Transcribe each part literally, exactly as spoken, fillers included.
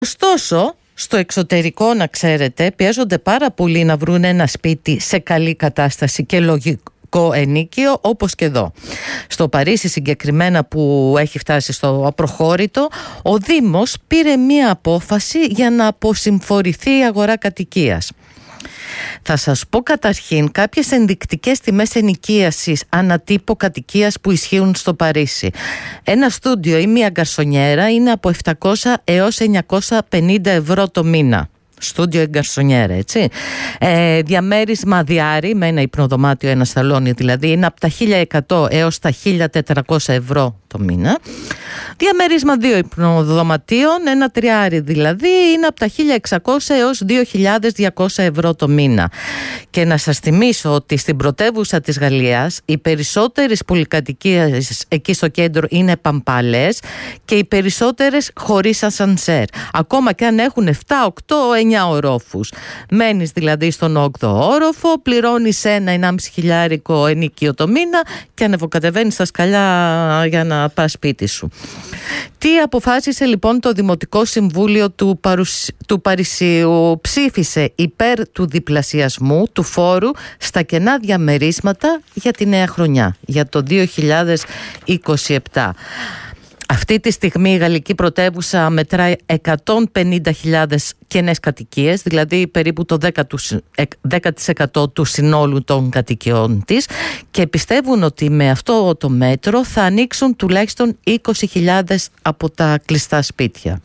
Ωστόσο, στο εξωτερικό, να ξέρετε, πιέζονται πάρα πολύ να βρουν ένα σπίτι σε καλή κατάσταση και λογικό ενίκιο, όπως και εδώ. Στο Παρίσι συγκεκριμένα, που έχει φτάσει στο απροχώρητο, ο Δήμος πήρε μία απόφαση για να αποσυμφορηθεί η αγορά κατοικίας. Θα σας πω καταρχήν κάποιες ενδεικτικές τιμές ενοικίασης ανατύπω κατοικίας που ισχύουν στο Παρίσι. Ένα στούντιο ή μία γκαρσονιέρα είναι από επτακόσια έως εννιακόσια πενήντα ευρώ το μήνα. Στούντιο ή γκαρσονιέρα, έτσι. Ε, διαμέρισμα διάρρη με ένα υπνοδωμάτιο, ένα σαλόνι δηλαδή, είναι από τα χίλια εκατό έως τα χίλια τετρακόσια ευρώ το μήνα. Διαμέρισμα δύο υπνοδωματίων, ένα τριάρι δηλαδή, είναι από τα χίλια εξακόσια έως δύο χιλιάδες διακόσια ευρώ το μήνα. Και να σας θυμίσω ότι στην πρωτεύουσα της Γαλλίας οι περισσότερες πολυκατοικίες εκεί στο κέντρο είναι παμπάλες και οι περισσότερες χωρίς ασανσέρ. Ακόμα και αν έχουν επτά, οκτώ, εννιά ορόφους. Μένεις δηλαδή στον όγδοο όροφο, πληρώνεις ένα ενάμιση χιλιάρικο ενίκιο το μήνα και ανεβοκατεβαίνεις στα σκαλιά για να πας σπίτι σου. Τι αποφάσισε λοιπόν το Δημοτικό Συμβούλιο του, Παρουσ... του Παρισίου? Ψήφισε υπέρ του διπλασιασμού του φόρου στα κενά διαμερίσματα για τη νέα χρονιά, για το δύο χιλιάδες είκοσι επτά. Αυτή τη στιγμή η γαλλική πρωτεύουσα μετράει εκατόν πενήντα χιλιάδες κενές κατοικίες, δηλαδή περίπου το δέκα τοις εκατό του συνόλου των κατοικιών της, και πιστεύουν ότι με αυτό το μέτρο θα ανοίξουν τουλάχιστον είκοσι χιλιάδες από τα κλειστά σπίτια.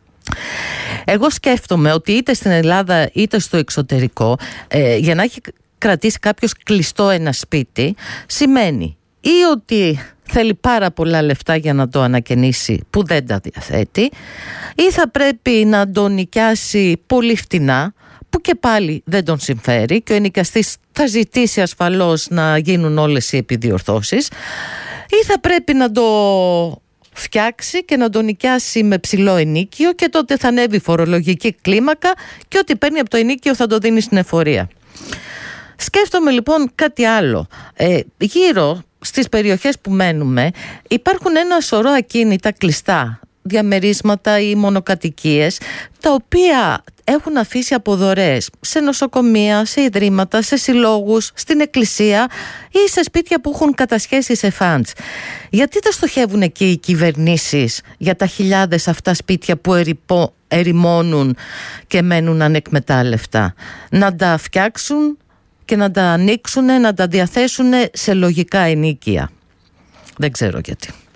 Εγώ σκέφτομαι ότι είτε στην Ελλάδα είτε στο εξωτερικό, ε, για να έχει κρατήσει κάποιος κλειστό ένα σπίτι, σημαίνει ή ότι θέλει πάρα πολλά λεφτά για να το ανακαινήσει που δεν τα διαθέτει, ή θα πρέπει να τον νοικιάσει πολύ φτηνά που και πάλι δεν τον συμφέρει και ο ενοικιαστής θα ζητήσει ασφαλώς να γίνουν όλες οι επιδιορθώσεις, ή θα πρέπει να το φτιάξει και να τον νοικιάσει με ψηλό ενίκιο και τότε θα ανέβει φορολογική κλίμακα και ό,τι παίρνει από το ενίκιο θα το δίνει στην εφορία. Σκέφτομαι λοιπόν κάτι άλλο. Ε, γύρω στις περιοχές που μένουμε υπάρχουν ένα σωρό ακίνητα κλειστά, διαμερίσματα ή μονοκατοικίες, τα οποία έχουν αφήσει αποδωρές σε νοσοκομεία, σε ιδρύματα, σε συλλόγους, στην εκκλησία ή σε σπίτια που έχουν κατασχέσει σε φαντς. Γιατί τα στοχεύουν εκεί οι κυβερνήσεις για τα χιλιάδες αυτά σπίτια που ερυπώ, ερημώνουν και μένουν ανεκμετάλλευτα? Να τα φτιάξουν και να τα ανοίξουν, να τα διαθέσουν σε λογικά ενίκια. Δεν ξέρω γιατί.